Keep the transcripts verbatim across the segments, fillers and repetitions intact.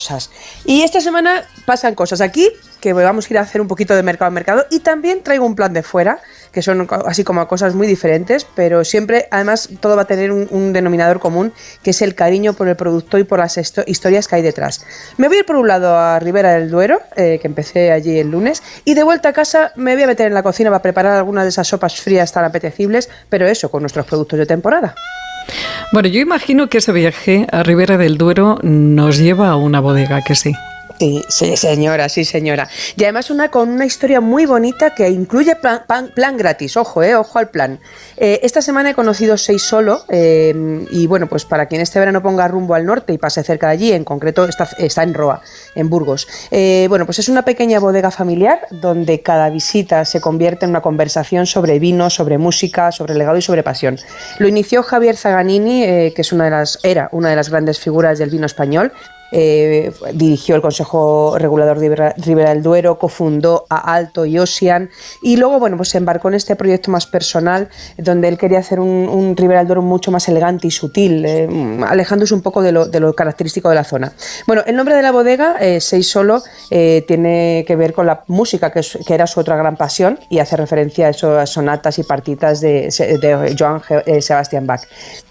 Y esta semana pasan cosas aquí, que vamos a ir a hacer un poquito de mercado a mercado, y también traigo un plan de fuera, que son así como cosas muy diferentes, pero siempre, además, todo va a tener un, un denominador común, que es el cariño por el producto y por las esto- historias que hay detrás. Me voy a ir por un lado a Ribera del Duero, eh, que empecé allí el lunes, y de vuelta a casa me voy a meter en la cocina para preparar algunas de esas sopas frías tan apetecibles, pero eso, con nuestros productos de temporada. Bueno, yo imagino que ese viaje a Ribera del Duero nos lleva a una bodega, que sí. Sí, sí, señora, sí, señora. Y además una con una historia muy bonita que incluye plan, plan, plan gratis, ojo, eh, ojo al plan. Eh, esta semana he conocido Seis Solo eh, y bueno, pues para quien este verano ponga rumbo al norte y pase cerca de allí, en concreto está, está en Roa, en Burgos. Eh, bueno, pues es una pequeña bodega familiar donde cada visita se convierte en una conversación sobre vino, sobre música, sobre legado y sobre pasión. Lo inició Javier Zaganini, eh, que es una de las, era una de las grandes figuras del vino español. Eh, dirigió el Consejo Regulador de Ribera, Ribera del Duero, cofundó a Alto y Ocean y luego bueno, pues se embarcó en este proyecto más personal donde él quería hacer un, un Ribera del Duero mucho más elegante y sutil, eh, alejándose un poco de lo, de lo característico de la zona. Bueno, el nombre de la bodega, eh, Seis Solo, eh, tiene que ver con la música, que, es, que era su otra gran pasión, y hace referencia a esas sonatas y partitas de, de Johann Sebastian Bach.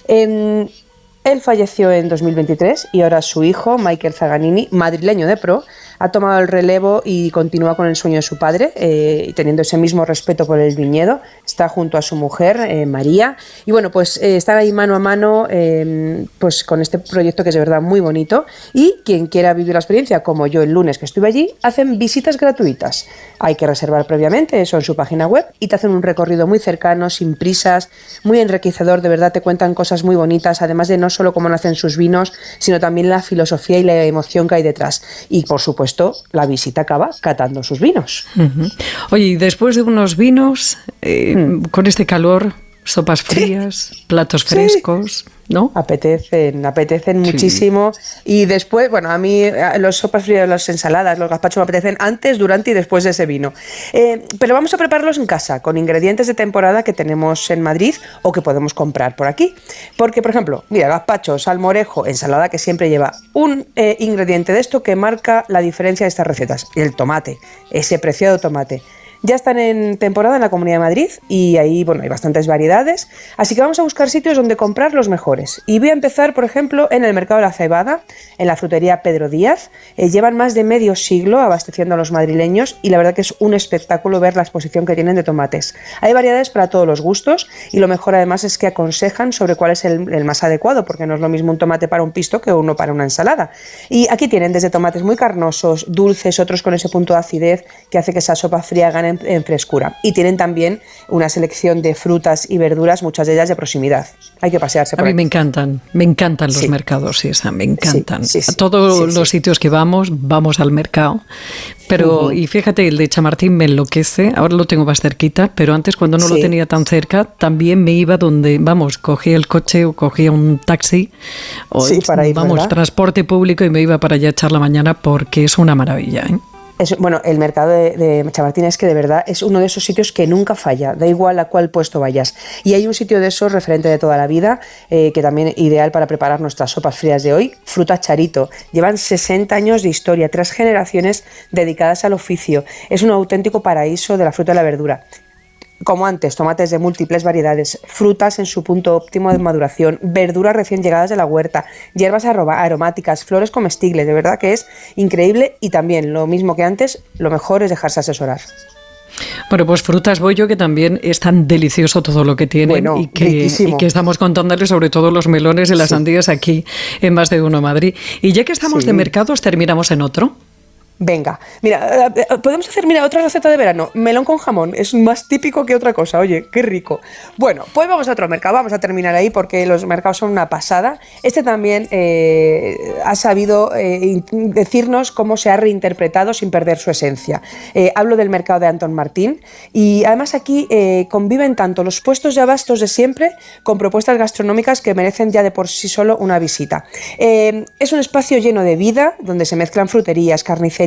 Eh, Él falleció en dos mil veintitrés y ahora su hijo, Michael Zaganini, madrileño de pro, ha tomado el relevo y continúa con el sueño de su padre, eh, teniendo ese mismo respeto por el viñedo. Está junto a su mujer, eh, María, y bueno, pues eh, están ahí mano a mano eh, pues con este proyecto que es de verdad muy bonito, y quien quiera vivir la experiencia, como yo el lunes que estuve allí, hacen visitas gratuitas. Hay que reservar previamente, eso en su página web, y te hacen un recorrido muy cercano, sin prisas, muy enriquecedor, de verdad te cuentan cosas muy bonitas, además de no solo cómo nacen sus vinos, sino también la filosofía y la emoción que hay detrás. Y por supuesto, la visita acaba catando sus vinos. Uh-huh. Oye, y después de unos vinos, eh, mm. con este calor, sopas frías, sí. platos frescos, sí. ¿no? Apetecen, apetecen sí. muchísimo. Y después, bueno, a mí las sopas frías, las ensaladas, los gazpachos me apetecen antes, durante y después de ese vino. Eh, pero vamos a prepararlos en casa, con ingredientes de temporada que tenemos en Madrid o que podemos comprar por aquí. Porque, por ejemplo, mira, gazpacho, salmorejo, ensalada, que siempre lleva un eh, ingrediente de esto que marca la diferencia de estas recetas, el tomate, ese preciado tomate. Ya están en temporada en la Comunidad de Madrid y ahí, bueno, hay bastantes variedades, así que vamos a buscar sitios donde comprar los mejores. Y voy a empezar, por ejemplo, en el Mercado de la Cebada, en la frutería Pedro Díaz. Eh, llevan más de medio siglo abasteciendo a los madrileños y la verdad que es un espectáculo ver la exposición que tienen de tomates. Hay variedades para todos los gustos y lo mejor además es que aconsejan sobre cuál es el, el más adecuado, porque no es lo mismo un tomate para un pisto que uno para una ensalada. Y aquí tienen desde tomates muy carnosos, dulces, otros con ese punto de acidez que hace que esa sopa fría gane en frescura, y tienen también una selección de frutas y verduras, muchas de ellas de proximidad. Hay que pasearse por A mí ahí. me encantan, me encantan los sí. mercados, Isa, me encantan. Sí, sí, sí, a todos sí, los sí. sitios que vamos, vamos al mercado. Pero, uh-huh. y fíjate, el de Chamartín me enloquece, ahora lo tengo más cerquita, pero antes cuando no sí. lo tenía tan cerca, también me iba donde, vamos, cogía el coche o cogía un taxi, o sí, para ir, vamos, ¿verdad? transporte público, y me iba para allá a echar la mañana porque es una maravilla, ¿eh? Es, bueno, el mercado de, de Chamartín es que de verdad es uno de esos sitios que nunca falla, da igual a cuál puesto vayas. Y hay un sitio de esos referente de toda la vida, eh, que también es ideal para preparar nuestras sopas frías de hoy, Fruta Charito. Llevan sesenta años de historia, tres generaciones dedicadas al oficio. Es un auténtico paraíso de la fruta y la verdura. Como antes, tomates de múltiples variedades, frutas en su punto óptimo de maduración, verduras recién llegadas de la huerta, hierbas aromáticas, flores comestibles, de verdad que es increíble. Y también, lo mismo que antes, lo mejor es dejarse asesorar. Bueno, pues Frutas Bollo, que también es tan delicioso todo lo que tienen, bueno, y, que, y que estamos contándoles sobre todo los melones y las sí. sandías aquí en Más de Uno Madrid. Y ya que estamos sí. de mercados, terminamos en otro. Venga, mira, podemos hacer, mira, otra receta de verano, melón con jamón, es más típico que otra cosa, oye, qué rico. Bueno, pues vamos a otro mercado, vamos a terminar ahí porque los mercados son una pasada. Este también eh, ha sabido eh, decirnos cómo se ha reinterpretado sin perder su esencia. Eh, hablo del mercado de Antón Martín, y además aquí eh, conviven tanto los puestos de abastos de siempre con propuestas gastronómicas que merecen ya de por sí solo una visita. Eh, es un espacio lleno de vida, donde se mezclan fruterías, carnicerías,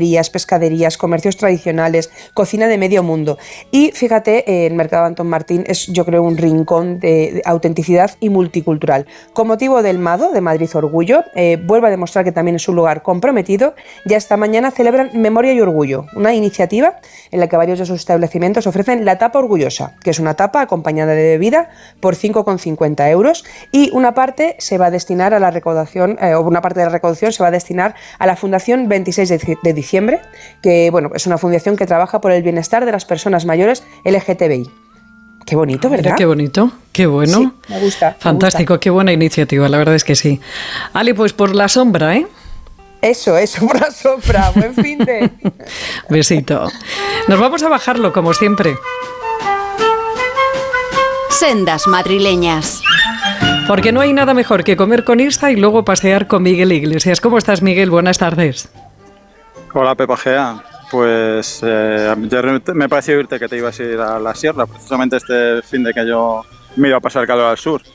ganaderías, pescaderías, comercios tradicionales, cocina de medio mundo. Y fíjate, eh, el Mercado Antón Martín es, yo creo, un rincón de, de autenticidad y multicultural. Con motivo del MADO, de Madrid Orgullo, eh, vuelve a demostrar que también es un lugar comprometido. Ya esta mañana celebran Memoria y Orgullo, una iniciativa en la que varios de sus establecimientos ofrecen la tapa orgullosa, que es una tapa acompañada de bebida por cinco con cincuenta euros, y una parte se va a destinar a la recaudación, eh, o una parte de la recaudación se va a destinar a la Fundación veintiséis de diciembre, que bueno, es una fundación que trabaja por el bienestar de las personas mayores L G T B I. Qué bonito, ¿verdad? Mira, qué bonito, qué bueno. Sí, me gusta. Fantástico, me gusta. Qué buena iniciativa, la verdad es que sí. Ale, pues por la sombra, ¿eh? Eso, eso, por la sombra. Buen fin de... Besito. Nos vamos a bajarlo, como siempre. Sendas madrileñas. Porque no hay nada mejor que comer con Irsa y luego pasear con Miguel Iglesias. ¿Cómo estás, Miguel? Buenas tardes. Hola, Pepa Gea. Pues eh, me pareció oírte que te ibas a ir a la sierra, precisamente este fin de que yo me iba a pasar calor al sur.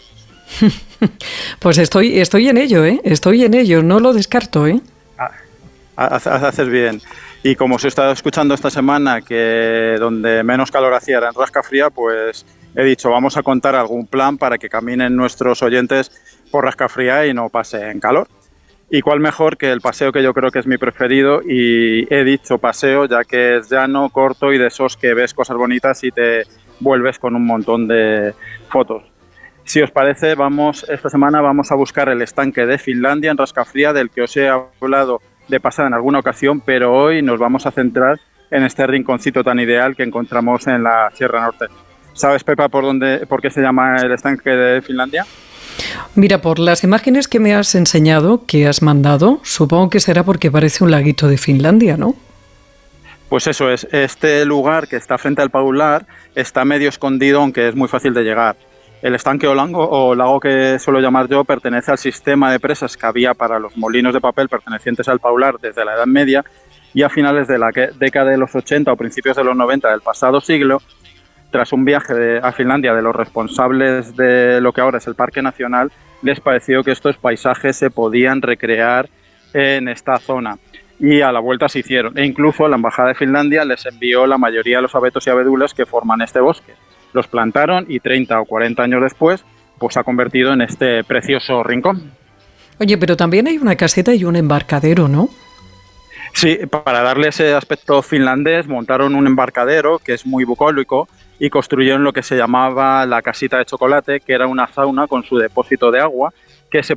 Pues estoy, estoy en ello, ¿eh? Estoy en ello, no lo descarto, ¿eh? Ah, haces bien. Y como os he estado escuchando esta semana que donde menos calor hacía era en Rascafría, pues he dicho, vamos a contar algún plan para que caminen nuestros oyentes por Rascafría y no pasen calor. ¿Y cuál mejor que el paseo que yo creo que es mi preferido? Y he dicho paseo ya que es llano, corto y de esos que ves cosas bonitas y te vuelves con un montón de fotos. Si os parece, vamos esta semana vamos a buscar el estanque de Finlandia en Rascafría, del que os he hablado de pasada en alguna ocasión, pero hoy nos vamos a centrar en este rinconcito tan ideal que encontramos en la Sierra Norte. ¿Sabes, Pepa, por dónde, por qué se llama el estanque de Finlandia? Mira, por las imágenes que me has enseñado, que has mandado, supongo que será porque parece un laguito de Finlandia, ¿no? Pues eso es. Este lugar que está frente al Paular está medio escondido, aunque es muy fácil de llegar. El estanque o lago, o lago que suelo llamar yo, pertenece al sistema de presas que había para los molinos de papel pertenecientes al Paular desde la Edad Media, y a finales de la década de los ochenta o principios de los noventa del pasado siglo, tras un viaje de, a Finlandia de los responsables de lo que ahora es el Parque Nacional, les pareció que estos paisajes se podían recrear en esta zona. Y a la vuelta se hicieron. E incluso la Embajada de Finlandia les envió la mayoría de los abetos y abedules que forman este bosque. Los plantaron y treinta o cuarenta años después, pues se ha convertido en este precioso rincón. Oye, pero también hay una caseta y un embarcadero, ¿no? Sí, para darle ese aspecto finlandés montaron un embarcadero que es muy bucólico y construyeron lo que se llamaba la casita de chocolate, que era una sauna con su depósito de agua